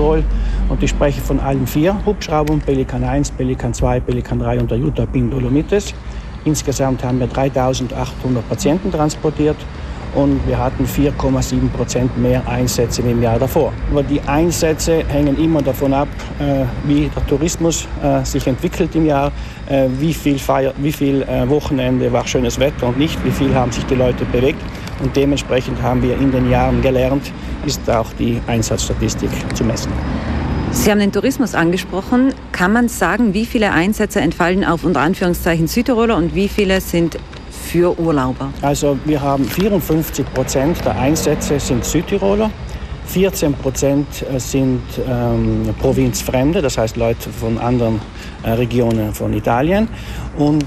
Südtirol. Und ich spreche von allen 4 Hubschraubern, Pelikan 1, Pelikan 2, Pelikan 3 und der Jutta Pin Dolomites. Insgesamt haben wir 3.800 Patienten transportiert. Und wir hatten 4,7% mehr Einsätze wie im Jahr davor. Aber die Einsätze hängen immer davon ab, wie der Tourismus sich entwickelt im Jahr, wie viel Wochenende war schönes Wetter und nicht, wie viel haben sich die Leute bewegt. Und dementsprechend haben wir in den Jahren gelernt, ist auch die Einsatzstatistik zu messen. Sie haben den Tourismus angesprochen. Kann man sagen, wie viele Einsätze entfallen auf unter Anführungszeichen Südtiroler und wie viele sind für Urlauber? Also wir haben 54% der Einsätze sind Südtiroler, 14% sind Provinzfremde, das heißt Leute von anderen Regionen von Italien und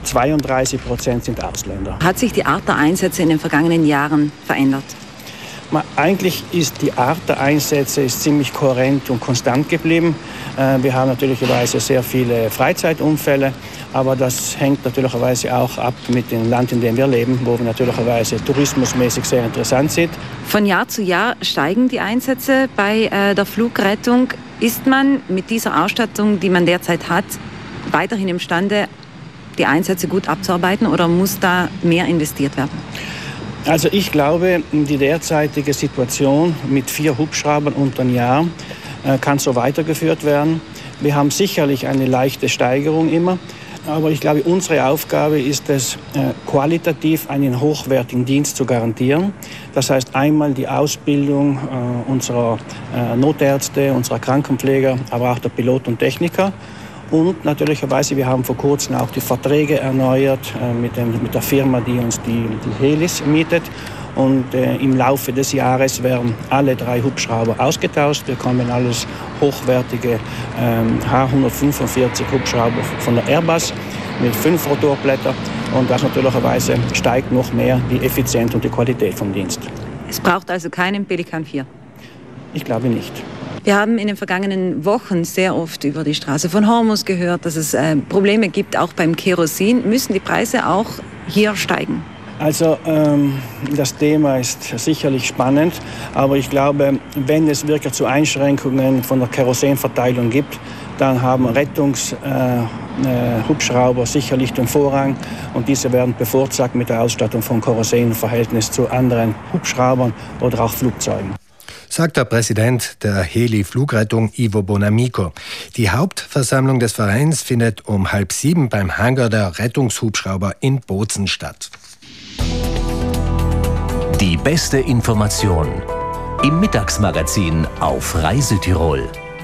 32% sind Ausländer. Hat sich die Art der Einsätze in den vergangenen Jahren verändert? Eigentlich ist die Art der Einsätze ziemlich kohärent und konstant geblieben. Wir haben natürlicherweise sehr viele Freizeitunfälle, aber das hängt natürlicherweise auch ab mit dem Land, in dem wir leben, wo wir natürlicherweise tourismusmäßig sehr interessant sind. Von Jahr zu Jahr steigen die Einsätze bei der Flugrettung. Ist man mit dieser Ausstattung, die man derzeit hat, weiterhin imstande, die Einsätze gut abzuarbeiten oder muss da mehr investiert werden? Also ich glaube, die derzeitige Situation mit 4 Hubschraubern unter ein Jahr kann so weitergeführt werden. Wir haben sicherlich eine leichte Steigerung immer, aber ich glaube, unsere Aufgabe ist es, qualitativ einen hochwertigen Dienst zu garantieren. Das heißt einmal die Ausbildung unserer Notärzte, unserer Krankenpfleger, aber auch der Piloten und Techniker. Und natürlicherweise, wir haben vor kurzem auch die Verträge erneuert mit der Firma, die uns die Helis mietet. Und im Laufe des Jahres werden alle 3 Hubschrauber ausgetauscht. Wir bekommen alles hochwertige H145 Hubschrauber von der Airbus mit 5 Rotorblätter. Und das natürlicherweise steigt noch mehr die Effizienz und die Qualität vom Dienst. Es braucht also keinen Pelikan 4? Ich glaube nicht. Wir haben in den vergangenen Wochen sehr oft über die Straße von Hormuz gehört, dass es Probleme gibt, auch beim Kerosin. Müssen die Preise auch hier steigen? Also das Thema ist sicherlich spannend, aber ich glaube, wenn es wirklich zu Einschränkungen von der Kerosinverteilung gibt, dann haben Rettungshubschrauber sicherlich den Vorrang und diese werden bevorzugt mit der Ausstattung von Kerosin im Verhältnis zu anderen Hubschraubern oder auch Flugzeugen. Sagt der Präsident der Heli-Flugrettung Ivo Bonamico. Die Hauptversammlung des Vereins findet um 6:30 beim Hangar der Rettungshubschrauber in Bozen statt. Die beste Information im Mittagsmagazin auf Reisetirol.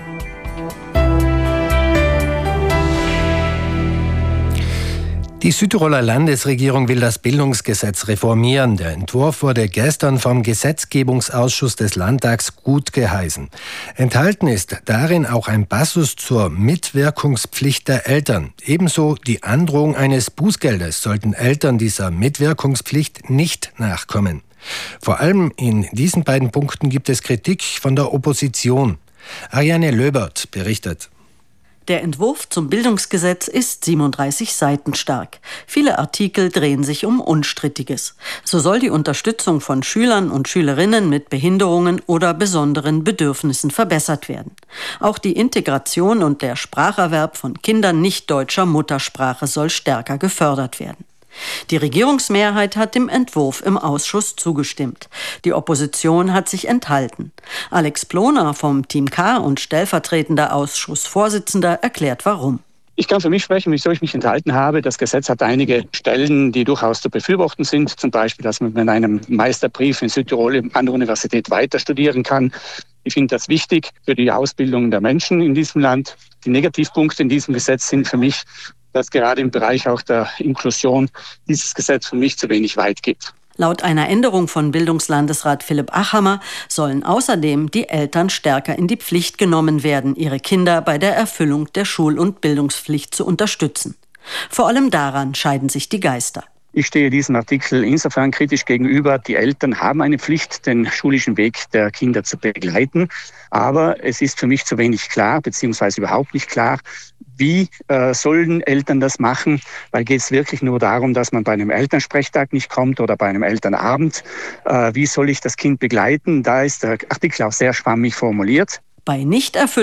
Die Südtiroler Landesregierung will das Bildungsgesetz reformieren. Der Entwurf wurde gestern vom Gesetzgebungsausschuss des Landtags gut geheißen. Enthalten ist darin auch ein Passus zur Mitwirkungspflicht der Eltern. Ebenso die Androhung eines Bußgeldes sollten Eltern dieser Mitwirkungspflicht nicht nachkommen. Vor allem in diesen beiden Punkten gibt es Kritik von der Opposition. Ariane Löbert berichtet. Der Entwurf zum Bildungsgesetz ist 37 Seiten stark. Viele Artikel drehen sich um Unstrittiges. So soll die Unterstützung von Schülern und Schülerinnen mit Behinderungen oder besonderen Bedürfnissen verbessert werden. Auch die Integration und der Spracherwerb von Kindern nicht deutscher Muttersprache soll stärker gefördert werden. Die Regierungsmehrheit hat dem Entwurf im Ausschuss zugestimmt. Die Opposition hat sich enthalten. Alex Ploner vom Team K und stellvertretender Ausschussvorsitzender erklärt, warum. Ich kann für mich sprechen, wieso ich mich enthalten habe. Das Gesetz hat einige Stellen, die durchaus zu befürworten sind. Zum Beispiel, dass man mit einem Meisterbrief in Südtirol an der Universität weiter studieren kann. Ich finde das wichtig für die Ausbildung der Menschen in diesem Land. Die Negativpunkte in diesem Gesetz sind für mich, dass gerade im Bereich auch der Inklusion dieses Gesetz für mich zu wenig weit geht. Laut einer Änderung von Bildungslandesrat Philipp Achammer sollen außerdem die Eltern stärker in die Pflicht genommen werden, ihre Kinder bei der Erfüllung der Schul- und Bildungspflicht zu unterstützen. Vor allem daran scheiden sich die Geister. Ich stehe diesem Artikel insofern kritisch gegenüber. Die Eltern haben eine Pflicht, den schulischen Weg der Kinder zu begleiten. Aber es ist für mich zu wenig klar, beziehungsweise überhaupt nicht klar, wie sollen Eltern das machen? Weil geht es wirklich nur darum, dass man bei einem Elternsprechtag nicht kommt oder bei einem Elternabend? Wie soll ich das Kind begleiten? Da ist der Artikel auch sehr schwammig formuliert. Bei Nichterfüllung